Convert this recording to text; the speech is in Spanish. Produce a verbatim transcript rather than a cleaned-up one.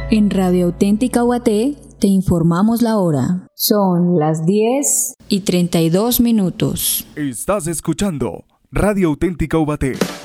En Radio Auténtica Ubaté te informamos la hora. Son las diez y treinta y dos minutos. Estás escuchando Radio Auténtica Ubaté.